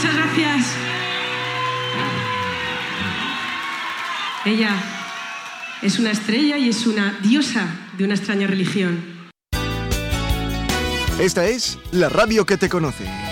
Muchas gracias. Ella es una estrella y es una diosa de una extraña religión. Esta es la radio que te conoce.